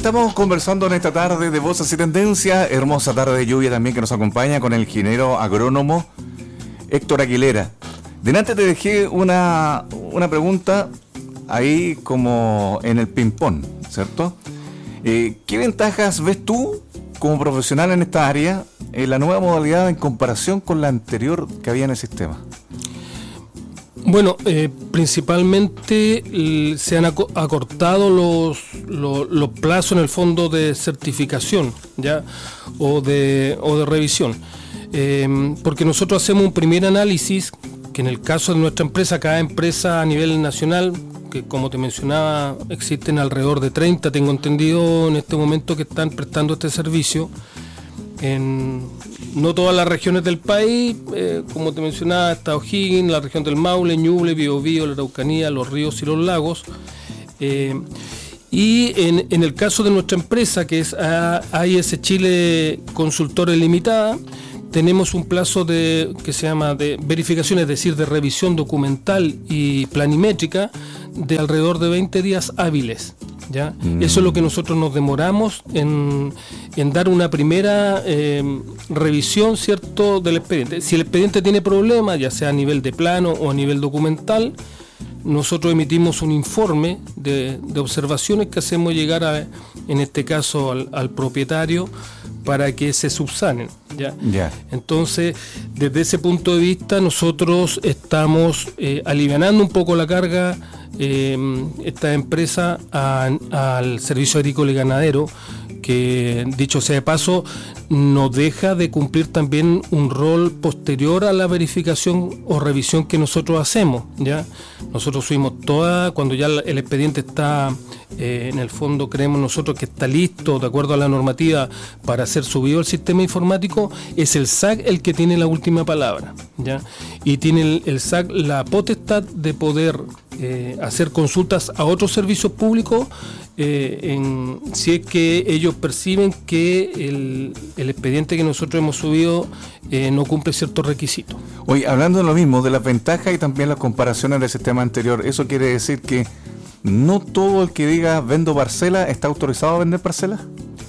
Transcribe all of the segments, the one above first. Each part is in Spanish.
estamos conversando en esta tarde de Voces y Tendencias, hermosa tarde de lluvia también que nos acompaña, con el ingeniero agrónomo Héctor Aguilera. Delante te dejé una pregunta ahí como en el ping-pong, ¿cierto? ¿Qué ventajas ves tú como profesional en esta área en la nueva modalidad en comparación con la anterior que había en el sistema? Bueno, principalmente se han acortado los plazos en el fondo de certificación, ¿ya? o de revisión, porque nosotros hacemos un primer análisis, que en el caso de nuestra empresa, cada empresa a nivel nacional, que como te mencionaba, existen alrededor de 30, tengo entendido en este momento, que están prestando este servicio en no todas las regiones del país, como te mencionaba, está O'Higgins, la región del Maule, Ñuble, Biobío, la Araucanía, los ríos y los lagos. Y en el caso de nuestra empresa, que es AIS Chile Consultores Limitada, tenemos un plazo que se llama de verificación, es decir, de revisión documental y planimétrica, de alrededor de 20 días hábiles. ¿Ya? Eso es lo que nosotros nos demoramos en dar una primera revisión, ¿cierto?, del expediente. Si el expediente tiene problemas, ya sea a nivel de plano o a nivel documental, nosotros emitimos un informe de observaciones que hacemos llegar en este caso al propietario, para que se subsanen, ¿ya? Yeah. Entonces, desde ese punto de vista, nosotros estamos alivianando un poco la carga esta empresa al servicio agrícola y ganadero, que, dicho sea de paso, nos deja de cumplir también un rol posterior a la verificación o revisión que nosotros hacemos, ¿ya? Nosotros subimos cuando ya el expediente está, en el fondo creemos nosotros que está listo, de acuerdo a la normativa, para ser subido al sistema informático, es el SAC el que tiene la última palabra, ¿ya? Y tiene el SAC la potestad de poder hacer consultas a otros servicios públicos, si es que ellos perciben que el expediente que nosotros hemos subido no cumple ciertos requisitos. Oye, hablando de lo mismo, de las ventajas y también las comparaciones del sistema anterior, ¿eso quiere decir que no todo el que diga vendo parcela está autorizado a vender parcela?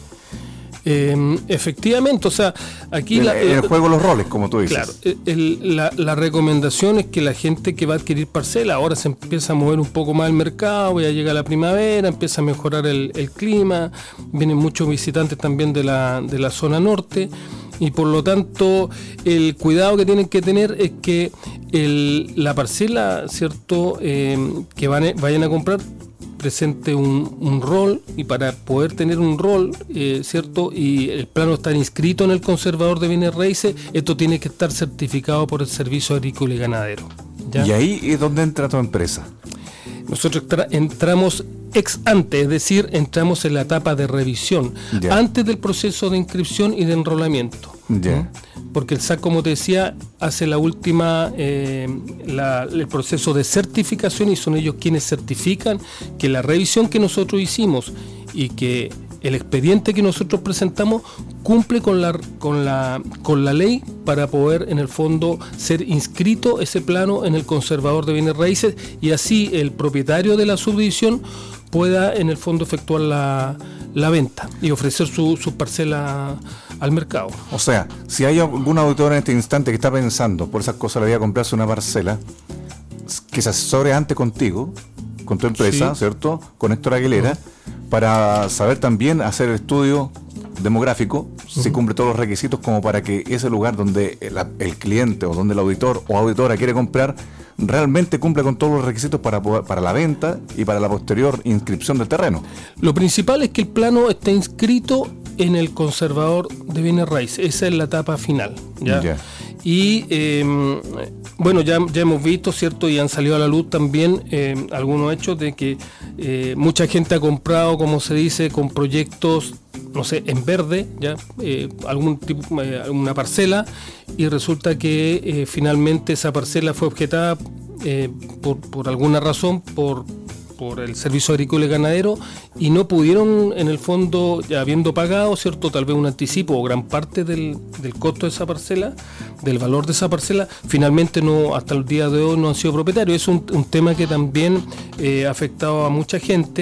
Efectivamente, o sea, aquí el juego de los roles, como tú dices. Claro, la recomendación es que la gente que va a adquirir parcela, ahora se empieza a mover un poco más el mercado, ya llega la primavera, empieza a mejorar el clima, vienen muchos visitantes también de la zona norte, y por lo tanto el cuidado que tienen que tener es que la parcela, ¿cierto?, que vayan a comprar, presente un rol, y para poder tener un rol, ¿cierto?, y el plano estar inscrito en el conservador de bienes raíces, esto tiene que estar certificado por el Servicio Agrícola y Ganadero, ¿ya? ¿Y ahí es donde entra tu empresa? Nosotros entramos ex ante, es decir, entramos en la etapa de revisión, antes del proceso de inscripción y de enrolamiento. Porque el SAC, como te decía, hace la última, el proceso de certificación, y son ellos quienes certifican que la revisión que nosotros hicimos y que el expediente que nosotros presentamos cumple con la ley, para poder en el fondo ser inscrito ese plano en el conservador de bienes raíces, y así el propietario de la subdivisión pueda en el fondo efectuar la venta y ofrecer su parcela al mercado. O sea, si hay algún auditor en este instante que está pensando por esas cosas, le voy a comprarse una parcela, que se asesore antes contigo, con tu empresa, sí, ¿cierto?, con Héctor Aguilera, para saber también hacer el estudio demográfico, si cumple todos los requisitos, como para que ese lugar donde el cliente o donde el auditor o auditora quiere comprar realmente cumple con todos los requisitos para la venta y para la posterior inscripción del terreno. Lo principal es que el plano esté inscrito en el conservador de bienes raíces. Esa es la etapa final, ¿ya? Y bueno, ya hemos visto, ¿cierto?, y han salido a la luz también algunos hechos de que mucha gente ha comprado, como se dice, con proyectos, no sé, en verde, ya algún tipo, una parcela, y resulta que finalmente esa parcela fue objetada por alguna razón por el Servicio Agrícola y Ganadero, y no pudieron, en el fondo, ya habiendo pagado, ¿cierto?, tal vez un anticipo o gran parte del costo de esa parcela, del valor de esa parcela, finalmente no, hasta el día de hoy no han sido propietarios. Es un tema que también ha afectado a mucha gente,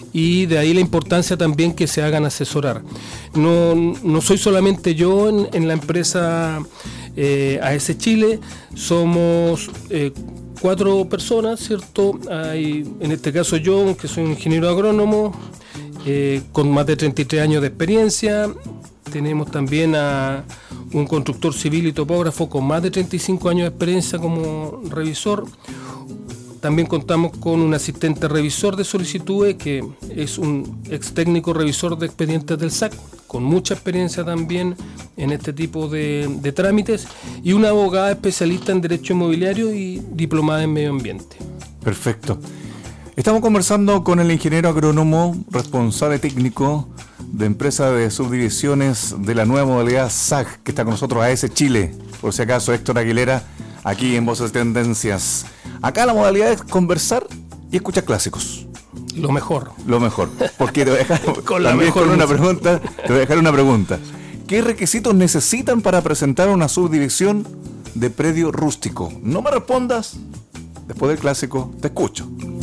y de ahí la importancia también que se hagan asesorar. No soy solamente yo en la empresa AS Chile, somos 4 personas, ¿cierto? Hay, en este caso yo, que soy un ingeniero agrónomo, con más de 33 años de experiencia. Tenemos también a un constructor civil y topógrafo con más de 35 años de experiencia como revisor. También contamos con un asistente revisor de solicitudes, que es un ex técnico revisor de expedientes del SAC, con mucha experiencia también en este tipo de trámites, y una abogada especialista en derecho inmobiliario y diplomada en medio ambiente. Perfecto. Estamos conversando con el ingeniero agrónomo, responsable técnico de empresa de subdivisiones de la nueva modalidad SAC, que está con nosotros, AS Chile, por si acaso, Héctor Aguilera, aquí en Voces de Tendencias. Acá la modalidad es conversar y escuchar clásicos. Lo mejor. Lo mejor. Porque te voy a dejar con la mejor una pregunta. Te voy a dejar una pregunta. ¿Qué requisitos necesitan para presentar una subdivisión de predio rústico? No me respondas. Después del clásico, te escucho.